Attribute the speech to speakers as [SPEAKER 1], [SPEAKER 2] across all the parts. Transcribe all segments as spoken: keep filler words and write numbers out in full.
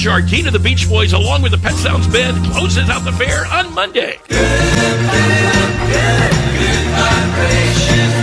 [SPEAKER 1] Churchyard, King of the Beach Boys, along with the Pet Sounds Band, closes out the fair on Monday. Good, good, good, good vibrations.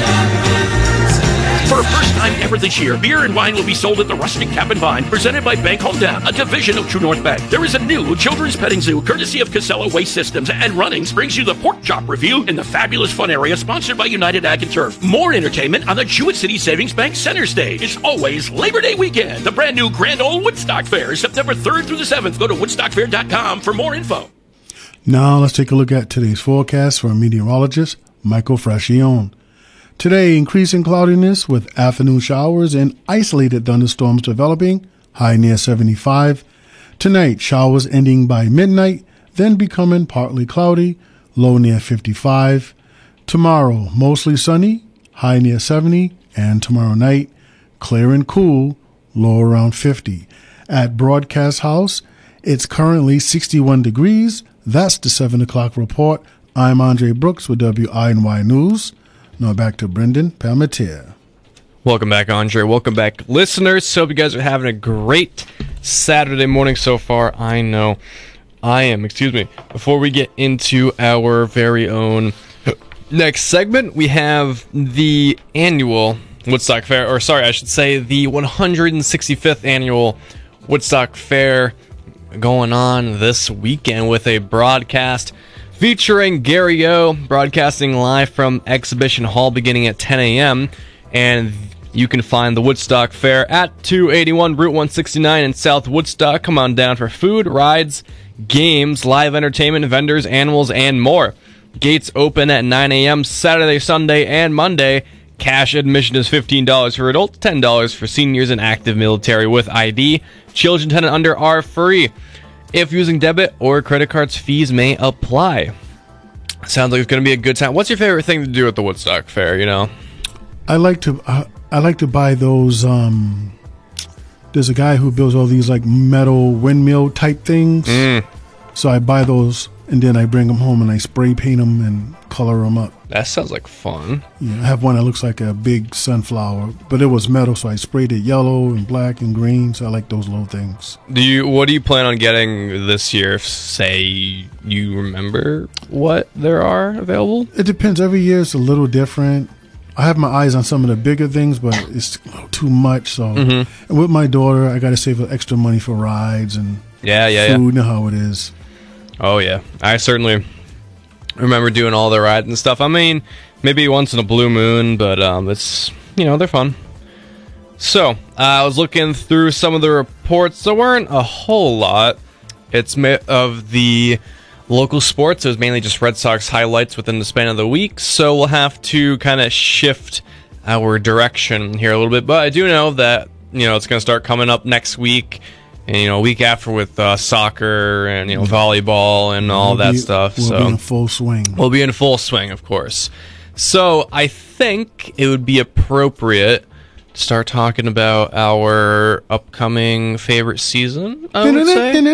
[SPEAKER 1] For the first time ever this year, beer and wine will be sold at the Rustic Cap and Vine, presented by Bank Home Down, a division of True North Bank. There is a new children's petting zoo, courtesy of Casella Waste Systems, and Runnings brings you the Pork Chop Review in the fabulous fun area, sponsored by United Ag and Turf. More entertainment on the Jewett City Savings Bank Center Stage. It's always Labor Day weekend. The brand new Grand Ole Woodstock Fair, September third through the seventh. Go to woodstock fair dot com for more info.
[SPEAKER 2] Now let's take a look at today's forecast from meteorologist Michael Frascione. Today, increasing cloudiness with afternoon showers and isolated thunderstorms developing, high near seventy-five. Tonight, showers ending by midnight, then becoming partly cloudy, low near fifty-five. Tomorrow, mostly sunny, high near seventy, and tomorrow night, clear and cool, low around fifty. At Broadcast House, it's currently sixty-one degrees. That's the seven o'clock report. I'm Andre Brooks with W I N Y News. Now back to Brendan Palmetier.
[SPEAKER 3] Welcome back, Andre. Welcome back, listeners. Hope you guys are having a great Saturday morning so far. I know I am. Excuse me. Before we get into our very own next segment, we have the annual Woodstock Fair, or sorry, I should say the one hundred sixty-fifth annual Woodstock Fair going on this weekend with a broadcast featuring Gary O, broadcasting live from Exhibition Hall beginning at ten a.m. And you can find the Woodstock Fair at two eighty-one Route one sixty-nine in South Woodstock. Come on down for food, rides, games, live entertainment, vendors, animals, and more. Gates open at nine a.m. Saturday, Sunday, and Monday. Cash admission is fifteen dollars for adults, ten dollars for seniors and active military with I D. Children ten and under are free. If using debit or credit cards, fees may apply. Sounds like it's going to be a good time. What's your favorite thing to do at the Woodstock Fair, you know?
[SPEAKER 2] I like to uh, I like to buy those, um, there's a guy who builds all these like metal windmill type things.
[SPEAKER 3] Mm.
[SPEAKER 2] So I buy those and then I bring them home and I spray paint them and color them up.
[SPEAKER 3] That sounds like fun.
[SPEAKER 2] Yeah, I have one that looks like a big sunflower, but it was metal, so I sprayed it yellow and black and green. So I like those little things.
[SPEAKER 3] Do you? What do you plan on getting this year? If, say, you remember what there are available?
[SPEAKER 2] It depends. Every year it's a little different. I have my eyes on some of the bigger things, but it's too much. So,
[SPEAKER 3] mm-hmm.
[SPEAKER 2] And with my daughter, I got to save extra money for rides and
[SPEAKER 3] yeah, yeah,
[SPEAKER 2] food.
[SPEAKER 3] yeah.
[SPEAKER 2] You know how it is.
[SPEAKER 3] Oh yeah, I certainly remember doing all the rides and stuff. I mean, maybe once in a blue moon, but um, it's, you know, they're fun. So, uh, I was looking through some of the reports. There weren't a whole lot. It's ma- of the local sports. It was mainly just Red Sox highlights within the span of the week. So we'll have to kind of shift our direction here a little bit. But I do know that, you know, it's going to start coming up next week. And, you know, a week after with uh, soccer and, you know, volleyball and all
[SPEAKER 2] we'll
[SPEAKER 3] that
[SPEAKER 2] be,
[SPEAKER 3] stuff.
[SPEAKER 2] We'll
[SPEAKER 3] so
[SPEAKER 2] be in full swing.
[SPEAKER 3] We'll be in full swing, of course. So I think it would be appropriate to start talking about our upcoming favorite season, I would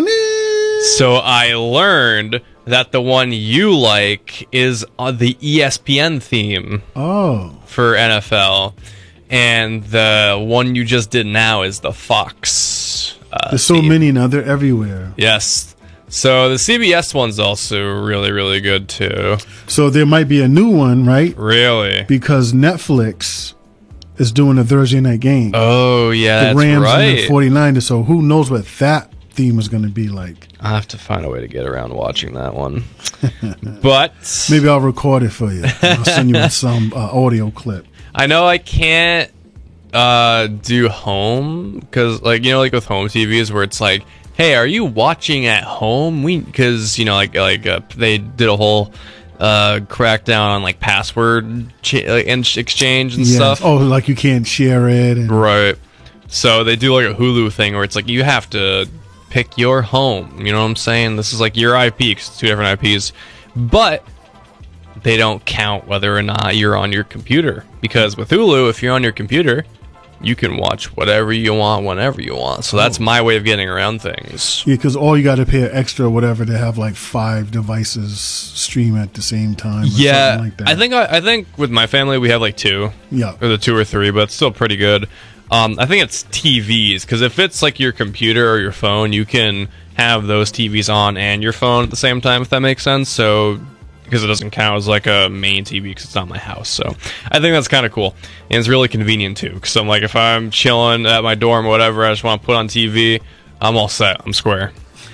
[SPEAKER 3] say. So I learned that the one you like is uh, the E S P N theme
[SPEAKER 2] oh.
[SPEAKER 3] for N F L. And the one you just did now is the Fox Uh,
[SPEAKER 2] There's so
[SPEAKER 3] theme.
[SPEAKER 2] many now, they're everywhere.
[SPEAKER 3] Yes. So the C B S one's also really, really good too.
[SPEAKER 2] So there might be a new one, right?
[SPEAKER 3] Really?
[SPEAKER 2] Because Netflix is doing a Thursday night game.
[SPEAKER 3] Oh, yeah,
[SPEAKER 2] the
[SPEAKER 3] that's
[SPEAKER 2] Rams
[SPEAKER 3] right.
[SPEAKER 2] and the forty-niners. So who knows what that theme is going to be like.
[SPEAKER 3] I'll have to find a way to get around watching that one. But
[SPEAKER 2] maybe I'll record it for you. I'll send you some uh, audio clip.
[SPEAKER 3] I know I can't uh, do home because, like, you know, like with home T Vs where it's like, hey, are you watching at home? We because you know, like, like uh, they did a whole uh, crackdown on like password cha- like, exchange and
[SPEAKER 2] yes.
[SPEAKER 3] stuff.
[SPEAKER 2] Oh, like you can't share it, and
[SPEAKER 3] right? So they do like a Hulu thing where it's like you have to pick your home. You know what I'm saying? This is like your I P, 'cause it's two different I Ps, but they don't count whether or not you're on your computer, because with Hulu, if you're on your computer, you can watch whatever you want whenever you want. So that's
[SPEAKER 2] oh.
[SPEAKER 3] my way of getting around things.
[SPEAKER 2] Yeah, because all you got to pay an extra whatever to have like five devices stream at the same time. Or
[SPEAKER 3] Yeah,
[SPEAKER 2] something like that.
[SPEAKER 3] I think I, I think with my family we have like two.
[SPEAKER 2] Yeah,
[SPEAKER 3] or the two or three, but it's still pretty good. Um, I think it's T Vs, because if it's like your computer or your phone, you can have those T Vs on and your phone at the same time, if that makes sense. So, because it doesn't count as like a main T V because it's not my house. So, I think that's kind of cool. And it's really convenient too, because I'm like, if I'm chilling at my dorm or whatever, I just want to put on T V, I'm all set. I'm square.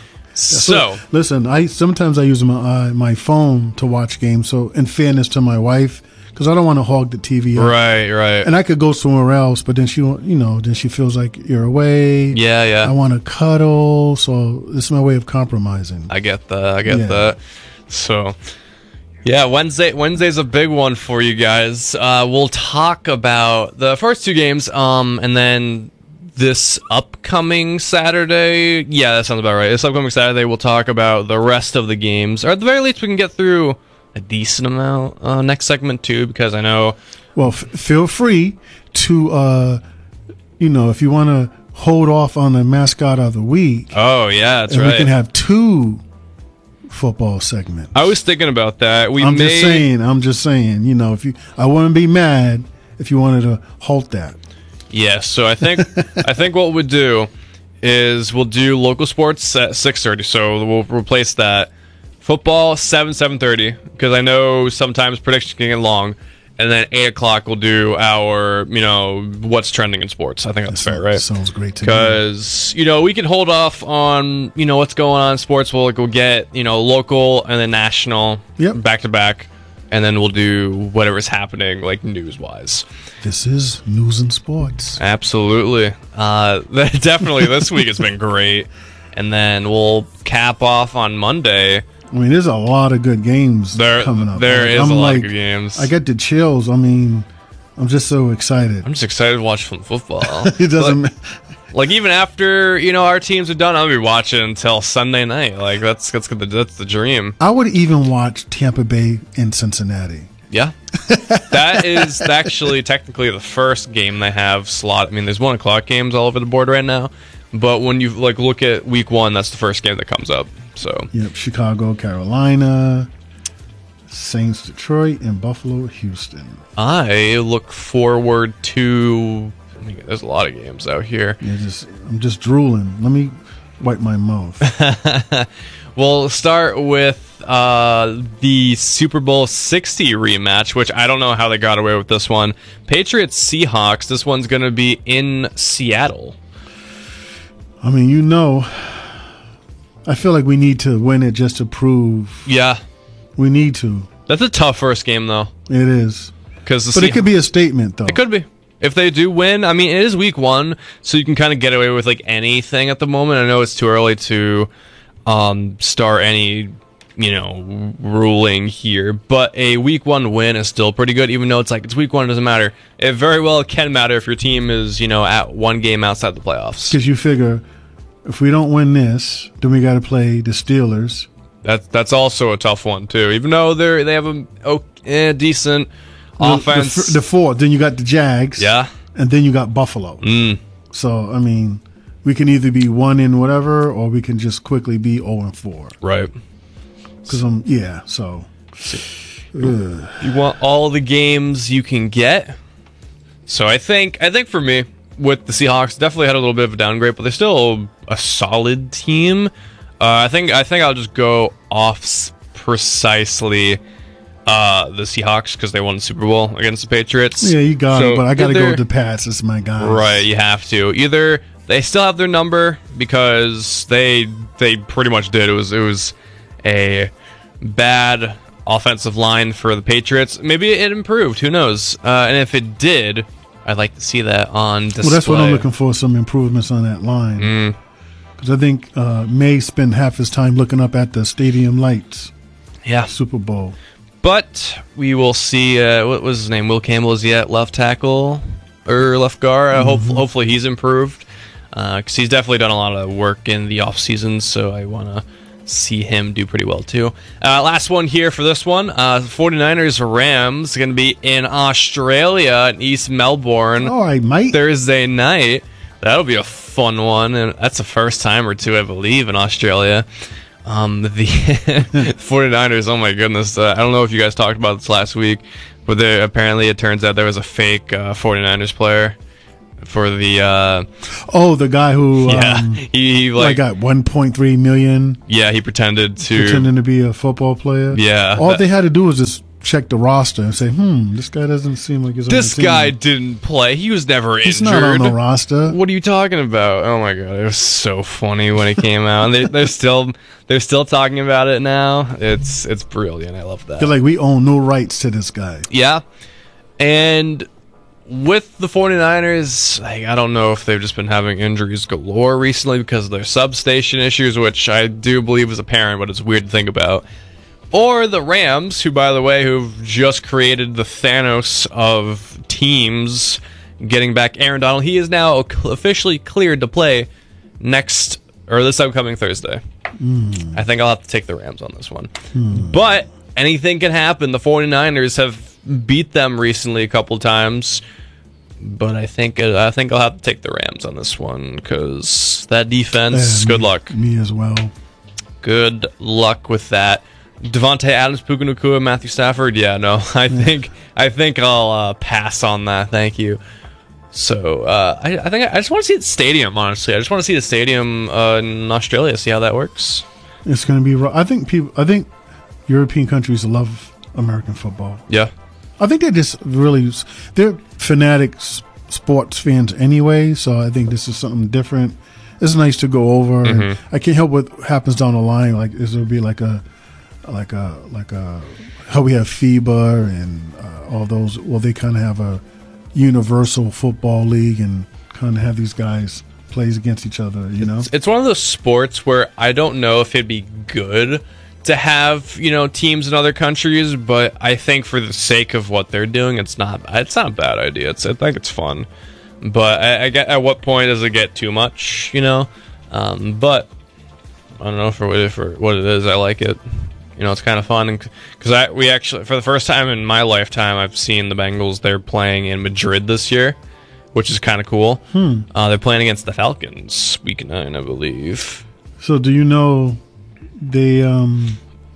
[SPEAKER 3] So,
[SPEAKER 2] so listen, I sometimes I use my uh, my phone to watch games. So, in fairness to my wife, because I don't want to hog the T V up.
[SPEAKER 3] Right, right.
[SPEAKER 2] And I could go somewhere else, but then she, you know, then she feels like you're away.
[SPEAKER 3] Yeah, yeah.
[SPEAKER 2] I want to cuddle, so this is my way of compromising.
[SPEAKER 3] I get that. I get
[SPEAKER 2] Yeah.
[SPEAKER 3] that. So, yeah, Wednesday. Wednesday's a big one for you guys. Uh, we'll talk about the first two games, um, and then this upcoming Saturday. Yeah, that sounds about right. This upcoming Saturday, we'll talk about the rest of the games, or at the very least, we can get through a decent amount uh, next segment too, because I know.
[SPEAKER 2] Well, f- feel free to, uh, you know, if you want to hold off on the mascot of the week.
[SPEAKER 3] Oh yeah, that's
[SPEAKER 2] and
[SPEAKER 3] right.
[SPEAKER 2] We can have two football segments.
[SPEAKER 3] I was thinking about that. We
[SPEAKER 2] I'm
[SPEAKER 3] may...
[SPEAKER 2] just saying. I'm just saying. You know, if you, I wouldn't be mad if you wanted to halt that.
[SPEAKER 3] Yes, so I think I think what we'll do is we'll do local sports at six thirty. So we'll replace that. Football, seven, seven thirty, because I know sometimes predictions can get long. And then eight o'clock, we'll do our, you know, what's trending in sports. I think that's
[SPEAKER 2] That
[SPEAKER 3] fair, right?
[SPEAKER 2] Sounds great to me.
[SPEAKER 3] Because, you know, we can hold off on, you know, what's going on in sports. We'll, like, we'll get, you know, local and then national
[SPEAKER 2] Yep.
[SPEAKER 3] back to back. And then we'll do whatever's happening, like, news-wise.
[SPEAKER 2] This is News and Sports.
[SPEAKER 3] Absolutely. Uh, definitely this week has been great. And then we'll cap off on Monday.
[SPEAKER 2] I mean, there's a lot of good games
[SPEAKER 3] There,
[SPEAKER 2] coming up.
[SPEAKER 3] there
[SPEAKER 2] Like,
[SPEAKER 3] is
[SPEAKER 2] I'm
[SPEAKER 3] a lot
[SPEAKER 2] like,
[SPEAKER 3] of good games.
[SPEAKER 2] I get the chills. I mean, I'm just so excited.
[SPEAKER 3] I'm just excited to watch some football.
[SPEAKER 2] It doesn't.
[SPEAKER 3] Like, like, even after, you know, our teams are done, I'll be watching until Sunday night. Like that's that's the that's the dream.
[SPEAKER 2] I would even watch Tampa Bay and Cincinnati.
[SPEAKER 3] Yeah, that is actually technically the first game they have slot. I mean, there's one o'clock games all over the board right now, but when you like look at week one, that's the first game that comes up. So
[SPEAKER 2] Yep, Chicago, Carolina, Saints, Detroit, and Buffalo, Houston.
[SPEAKER 3] I look forward to. I mean, there's a lot of games out here.
[SPEAKER 2] Yeah, just I'm just drooling. Let me wipe my mouth.
[SPEAKER 3] We'll start with uh, the Super Bowl sixty rematch, which I don't know how they got away with this one. Patriots Seahawks. This one's going to be in Seattle.
[SPEAKER 2] I mean, you know, I feel like we need to win it just to prove
[SPEAKER 3] Yeah,
[SPEAKER 2] we need to.
[SPEAKER 3] that's a tough first game though,
[SPEAKER 2] It is,
[SPEAKER 3] because
[SPEAKER 2] but it could be a statement, though.
[SPEAKER 3] It could be. If they do win, I mean, it is week one, so you can kind of get away with like anything at the moment. I know it's too early to um, start any, you know, ruling here, but a week one win is still pretty good, even though it's like it's week one, it doesn't matter. It very well can matter if your team is, you know, at one game outside the playoffs.
[SPEAKER 2] Because you figure, if we don't win this, then we got to play the Steelers.
[SPEAKER 3] That's that's also a tough one too, even though they they have a oh, eh, decent offense.
[SPEAKER 2] The, the, the fourth, then you got the Jags.
[SPEAKER 3] Yeah.
[SPEAKER 2] And then you got Buffalo.
[SPEAKER 3] Mm.
[SPEAKER 2] So, I mean, we can either be one in whatever, or we can just quickly be zero and four.
[SPEAKER 3] Right.
[SPEAKER 2] Because I'm, yeah. So, ugh.
[SPEAKER 3] You want all the games you can get. So I think I think for me, with the Seahawks, definitely had a little bit of a downgrade, but they're still a solid team. Uh, I think I think I'll just go off s- precisely uh, the Seahawks because they won the Super Bowl against the Patriots.
[SPEAKER 2] Yeah, you got
[SPEAKER 3] So
[SPEAKER 2] it, but I got to go
[SPEAKER 3] either-
[SPEAKER 2] with the Pats. It's my guy.
[SPEAKER 3] Right, you have to. Either they still have their number because they they pretty much did. It was it was a bad offensive line for the Patriots. Maybe it improved. Who knows? Uh, and if it did, I'd like to see that on display.
[SPEAKER 2] Well, that's what I'm looking for, some improvements on that line.
[SPEAKER 3] Mm.
[SPEAKER 2] Because I think uh, May spent half his time looking up at the stadium lights.
[SPEAKER 3] Yeah.
[SPEAKER 2] Super Bowl.
[SPEAKER 3] But we will see. Uh, what was his name? Will Campbell is he at left tackle or left guard? Uh, hope, hopefully he's improved because uh, he's definitely done a lot of work in the off season. So I want to see him do pretty well too. Uh, last one here for this one. Uh, 49ers Rams going to be in Australia in East Melbourne.
[SPEAKER 2] Oh, I might.
[SPEAKER 3] Thursday night. That'll be a fun one, and that's the first time or two, I believe, in Australia. Um, the 49ers, oh my goodness. Uh, I don't know if you guys talked about this last week, but there, apparently it turns out there was a fake uh, 49ers player for the uh,
[SPEAKER 2] Oh, the guy who
[SPEAKER 3] yeah
[SPEAKER 2] um,
[SPEAKER 3] he, he
[SPEAKER 2] like
[SPEAKER 3] like
[SPEAKER 2] got one point three million
[SPEAKER 3] yeah he pretended to
[SPEAKER 2] pretending to be a football player.
[SPEAKER 3] Yeah,
[SPEAKER 2] all
[SPEAKER 3] that-
[SPEAKER 2] they had to do was just check the roster and say, "Hmm, this guy doesn't seem like he's on
[SPEAKER 3] this
[SPEAKER 2] the team.
[SPEAKER 3] guy didn't play. He was never
[SPEAKER 2] He's
[SPEAKER 3] injured.
[SPEAKER 2] not on the roster."
[SPEAKER 3] What are you talking about? Oh my god, it was so funny when it came out. And they, they're still they're still talking about it now. It's it's brilliant. I love that.
[SPEAKER 2] They're like, "We own no rights to this guy."
[SPEAKER 3] Yeah. And with the 49ers, like, I don't know if they've just been having injuries galore recently because of their substation issues, which I do believe is apparent, but it's weird to think about. Or the Rams, who, by the way, who've just created the Thanos of teams, getting back Aaron Donald. He is now officially cleared to play next, or this upcoming Thursday. Mm. I think I'll have to take the Rams on this one. Mm. But anything can happen. The 49ers have beat them recently a couple times. But I think I think I'll have to take the Rams on this one because that defense,
[SPEAKER 2] Yeah,
[SPEAKER 3] good
[SPEAKER 2] me,
[SPEAKER 3] luck.
[SPEAKER 2] Me as well.
[SPEAKER 3] Good luck with that. Devontae Adams, Puka Nacua, Matthew Stafford. Yeah, no, I think I think I'll uh, pass on that. Thank you. So uh, I, I think I, I just want to see the stadium. Honestly, I just want to see the stadium uh, in Australia. See how that works.
[SPEAKER 2] It's going to be. I think people. I think European countries love American football.
[SPEAKER 3] Yeah,
[SPEAKER 2] I think they're just really they're fanatic sports fans anyway. So I think this is something different. It's nice to go over.
[SPEAKER 3] Mm-hmm.
[SPEAKER 2] And I can't help what happens down the line. Like is there be like a. like a like a how we have FIBA and uh, all those. Well, they kind of have a universal football league and kind of have these guys plays against each other. You know,
[SPEAKER 3] it's, it's one of those sports where I don't know if it'd be good to have, you know, teams in other countries, but I think for the sake of what they're doing, it's not it's not a bad idea. It's I think it's fun, but I, I get at what point does it get too much? You know, um, but I don't know for what for what it is. I like it. You know, it's kind of fun because I we actually for the first time in my lifetime I've seen the Bengals. They're playing in Madrid this year, which is kind of cool.
[SPEAKER 2] Hmm.
[SPEAKER 3] Uh, they're playing against the Falcons week nine, I believe.
[SPEAKER 2] So do you know they um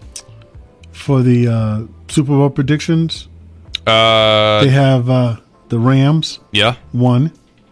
[SPEAKER 2] for the uh, Super Bowl predictions?
[SPEAKER 3] Uh,
[SPEAKER 2] they have uh, the Rams.
[SPEAKER 3] Yeah.
[SPEAKER 2] One.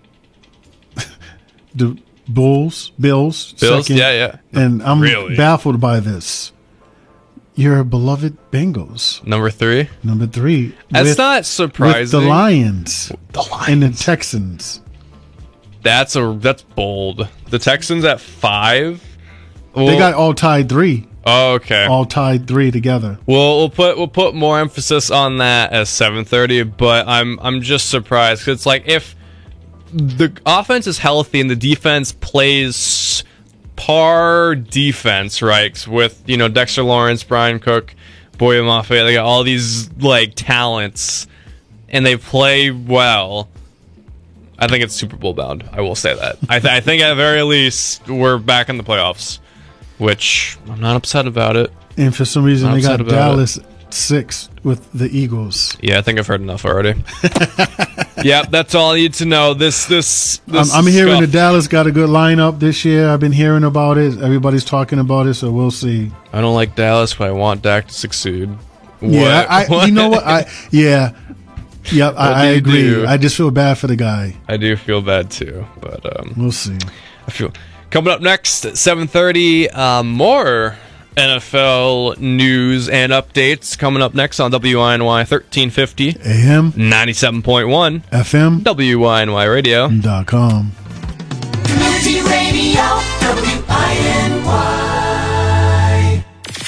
[SPEAKER 2] The Bulls, Bills.
[SPEAKER 3] Bills.
[SPEAKER 2] Second.
[SPEAKER 3] Yeah, yeah.
[SPEAKER 2] And I'm
[SPEAKER 3] Really?
[SPEAKER 2] baffled by this. Your beloved Bengals,
[SPEAKER 3] Number three.
[SPEAKER 2] number three.
[SPEAKER 3] That's
[SPEAKER 2] with,
[SPEAKER 3] not surprising.
[SPEAKER 2] with the Lions
[SPEAKER 3] The Lions.
[SPEAKER 2] and the Texans.
[SPEAKER 3] That's a that's bold. The Texans at five.
[SPEAKER 2] They
[SPEAKER 3] Well-
[SPEAKER 2] got all tied three.
[SPEAKER 3] Oh, okay.
[SPEAKER 2] All tied three together.
[SPEAKER 3] Well, we'll put we'll put more emphasis on that as seven thirty. But I'm I'm just surprised because it's like if the offense is healthy and the defense plays par defense, right? With, you know, Dexter Lawrence, Brian Cook, Boye Mafe, they got all these like talents, and they play well. I think it's Super Bowl bound. I will say that. I, th- I think at the very least we're back in the playoffs, which I'm not upset about it.
[SPEAKER 2] And for some reason,
[SPEAKER 3] Not
[SPEAKER 2] they got
[SPEAKER 3] upset about
[SPEAKER 2] Dallas six with the Eagles.
[SPEAKER 3] Yeah, I think I've heard enough already. Yeah, that's all I need to know. This, this,
[SPEAKER 2] I'm,
[SPEAKER 3] this
[SPEAKER 2] I'm hearing
[SPEAKER 3] scuff.
[SPEAKER 2] that Dallas got a good lineup this year. I've been hearing about it. Everybody's talking about it, so we'll see.
[SPEAKER 3] I don't like Dallas, but I want Dak to succeed.
[SPEAKER 2] Yeah,
[SPEAKER 3] What-
[SPEAKER 2] I,
[SPEAKER 3] what?
[SPEAKER 2] you know what? I yeah, yep. I,
[SPEAKER 3] What
[SPEAKER 2] I
[SPEAKER 3] do you
[SPEAKER 2] agree.
[SPEAKER 3] do?
[SPEAKER 2] I just feel bad for the guy.
[SPEAKER 3] I do feel bad too, but um,
[SPEAKER 2] We'll see.
[SPEAKER 3] I feel coming up next at seven thirty. Um, more N F L news and updates coming up next on W I N Y thirteen fifty,
[SPEAKER 2] A M,
[SPEAKER 3] ninety-seven point one,
[SPEAKER 2] F M,
[SPEAKER 3] W I N Y Radio.
[SPEAKER 2] dot com.
[SPEAKER 4] Community Radio, W I N Y.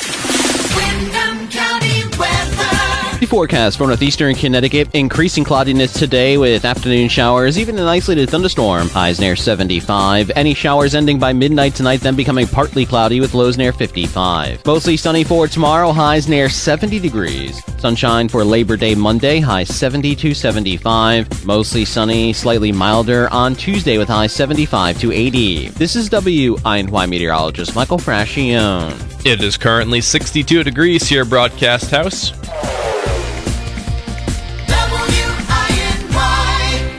[SPEAKER 4] Windham County weather.
[SPEAKER 5] The forecast for northeastern Connecticut, increasing cloudiness today with afternoon showers, even an isolated thunderstorm. Highs near seventy-five. Any showers ending by midnight tonight, then becoming partly cloudy with lows near fifty-five. Mostly sunny for tomorrow, highs near seventy degrees. Sunshine for Labor Day Monday, highs seventy to seventy-five. Mostly sunny, slightly milder on Tuesday with highs seventy-five to eighty. This is W I N Y meteorologist Michael Frascione.
[SPEAKER 3] It is currently sixty-two degrees here, Broadcast House.
[SPEAKER 4] W I N Y.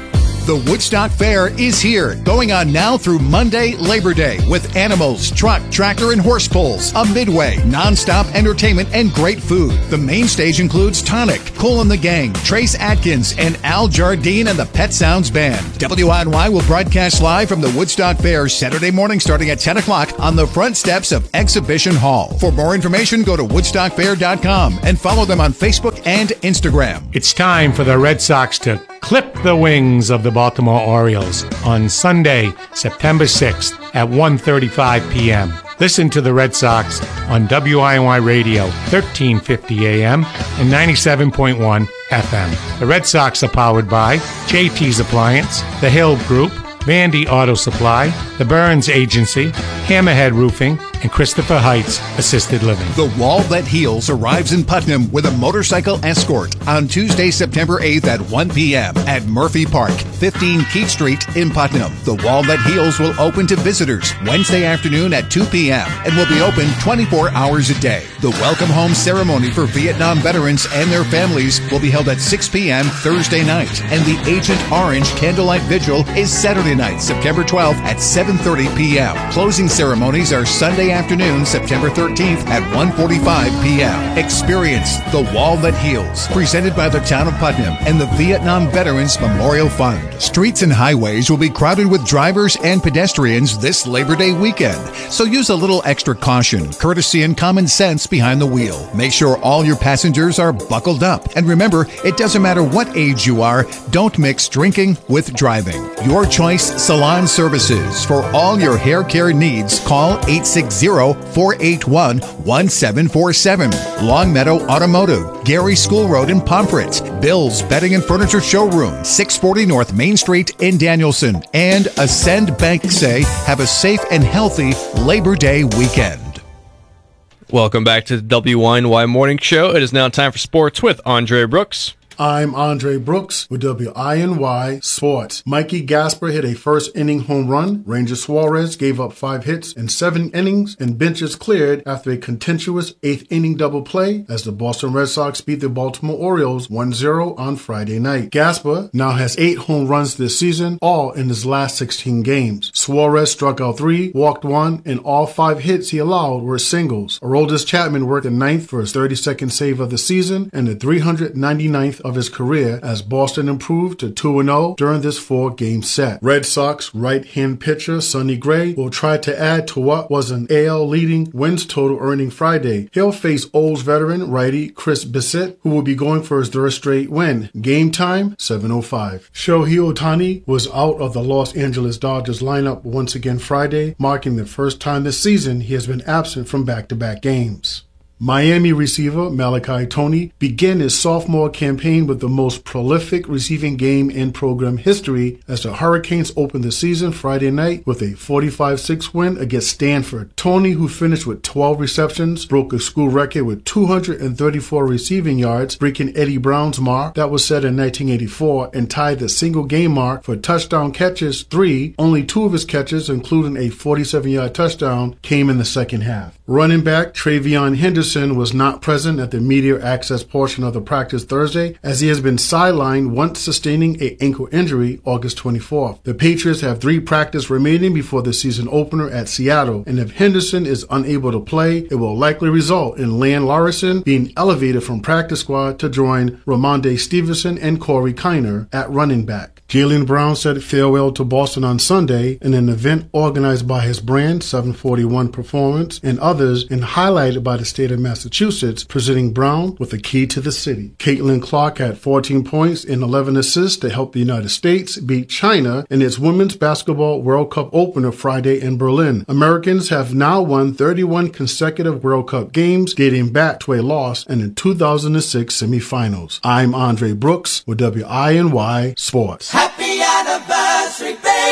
[SPEAKER 6] The Woodstock Fair is here, going on now through Monday, Labor Day, with animals, truck, tractor, and horse pulls, a midway, non-stop entertainment, and great food. The main stage includes Tonic, Cole and the Gang, Trace Atkins, and Al Jardine and the Pet Sounds Band. W I N Y will broadcast live from the Woodstock Fair Saturday morning starting at ten o'clock on the front steps of Exhibition Hall. For more information, go to woodstock fair dot com and follow them on Facebook and Instagram.
[SPEAKER 7] It's time for the Red Sox to clip the wings of the Baltimore Orioles on Sunday, September sixth at one thirty-five p.m. Listen to the Red Sox on W I N Y Radio, thirteen fifty A M and ninety-seven point one F M. The Red Sox are powered by J T's Appliance, The Hill Group, Vandy Auto Supply, The Burns Agency, Hammerhead Roofing, and Christopher Heights Assisted Living.
[SPEAKER 6] The Wall That Heals arrives in Putnam with a motorcycle escort on Tuesday, September eighth at one p.m. at Murphy Park, fifteen Keith Street in Putnam. The Wall That Heals will open to visitors Wednesday afternoon at two p.m. and will be open twenty-four hours a day. The Welcome Home ceremony for Vietnam veterans and their families will be held at six p.m. Thursday night, and the Agent Orange Candlelight Vigil is Saturday night, September twelfth at seven thirty p.m. Closing ceremonies are Sunday afternoon, September thirteenth at one forty-five p.m. Experience The Wall That Heals, presented by the Town of Putnam and the Vietnam Veterans Memorial Fund. Streets and highways will be crowded with drivers and pedestrians this Labor Day weekend, so use a little extra caution, courtesy, and common sense behind the wheel. Make sure all your passengers are buckled up. And remember, it doesn't matter what age you are, don't mix drinking with driving. Your Choice Salon Services. For all your hair care needs, call eight six zero, four eight one, one seven four seven. Longmeadow Automotive, Gary School Road in Pomfret. Bill's Bedding and Furniture Showroom, six forty North Main Street in Danielson. And Ascend Bank say, have a safe and healthy Labor Day weekend.
[SPEAKER 3] Welcome back to the W I N Y Morning Show. It is now time for sports with Andre Brooks.
[SPEAKER 2] I'm Andre Brooks with W I N Y Sports. Mikey Gasper hit a first-inning home run. Ranger Suarez gave up five hits in seven innings, and benches cleared after a contentious eighth-inning double play as the Boston Red Sox beat the Baltimore Orioles one zero on Friday night. Gasper now has eight home runs this season, all in his last sixteen games. Suarez struck out three, walked one, and all five hits he allowed were singles. Aroldis Chapman worked the ninth for his thirty-second save of the season and the three hundred ninety-ninth of his career as Boston improved to two and oh during this four-game set. Red Sox right-hand pitcher Sonny Gray will try to add to what was an A L leading wins total earning Friday. He'll face Olds veteran righty Chris Bissett, who will be going for his third straight win. Game time, seven oh five. Shohei Ohtani was out of the Los Angeles Dodgers lineup once again Friday, marking the first time this season he has been absent from back-to-back games. Miami receiver Malachi Toney began his sophomore campaign with the most prolific receiving game in program history as the Hurricanes opened the season Friday night with a forty-five six win against Stanford. Toney, who finished with twelve receptions, broke a school record with two hundred thirty-four receiving yards, breaking Eddie Brown's mark that was set in nineteen eighty-four, and tied the single game mark for touchdown catches, three. Only two of his catches, including a forty-seven yard touchdown, came in the second half. Running back Travion Henderson was not present at the media access portion of the practice Thursday, as he has been sidelined once sustaining an ankle injury August twenty-fourth. The Patriots have three practices remaining before the season opener at Seattle, and if Henderson is unable to play, it will likely result in Lan Larson being elevated from practice squad to join Ramondre Stevenson and Corey Kiner at running back. Jaylen Brown said farewell to Boston on Sunday in an event organized by his brand, seven forty-one Performance, and others, and highlighted by the state of Massachusetts, presenting Brown with a key to the city. Caitlin Clark had fourteen points and eleven assists to help the United States beat China in its Women's Basketball World Cup opener Friday in Berlin. Americans have now won thirty-one consecutive World Cup games, dating back to a loss in the two thousand six semifinals. I'm Andre Brooks with W I N Y Sports.
[SPEAKER 4] Happy anniversary, baby.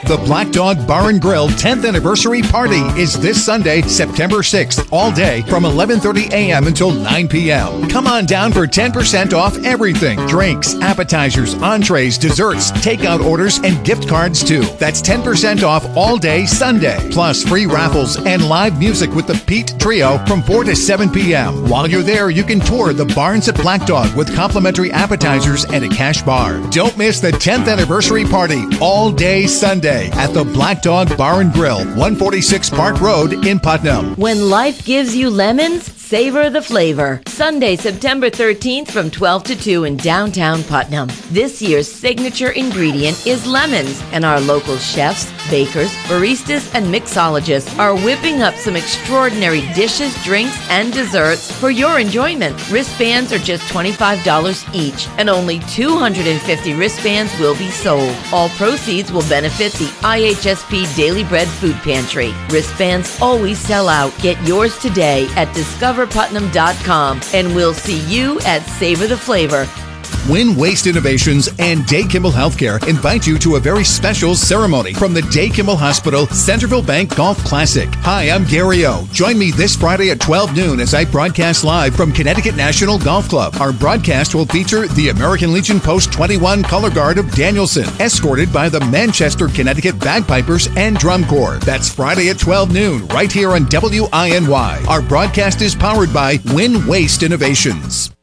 [SPEAKER 6] The Black Dog Bar and Grill tenth Anniversary Party is this Sunday, September sixth, all day from eleven thirty a.m. until nine p.m. Come on down for ten percent off everything. Drinks, appetizers, entrees, desserts, takeout orders, and gift cards too. That's ten percent off all day Sunday. Plus free raffles and live music with the Pete Trio from four to seven p.m. While you're there, you can tour the Barns at Black Dog with complimentary appetizers and a cash bar. Don't miss the tenth Anniversary Party all day Sunday at the Black Dog Bar and Grill, one forty-six Park Road in Putnam.
[SPEAKER 8] When life gives you lemons, savor the flavor. Sunday, September thirteenth from twelve to two in downtown Putnam. This year's signature ingredient is lemons, and our local chefs, bakers, baristas, and mixologists are whipping up some extraordinary dishes, drinks, and desserts for your enjoyment. Wristbands are just twenty-five dollars each, and only two hundred fifty wristbands will be sold. All proceeds will benefit the I H S P Daily Bread Food Pantry. Wristbands always sell out. Get yours today at discover putnam dot com, and we'll see you at Savor the Flavor.
[SPEAKER 6] Win Waste Innovations and Day Kimball Healthcare invite you to a very special ceremony from the Day Kimball Hospital Centerville Bank Golf Classic. Hi, I'm Gary O. Join me this Friday at twelve noon as I broadcast live from Connecticut National Golf Club. Our broadcast will feature the American Legion Post twenty-one Color Guard of Danielson, escorted by the Manchester, Connecticut Bagpipers and Drum Corps. That's Friday at twelve noon, right here on W I N Y. Our broadcast is powered by Win Waste Innovations.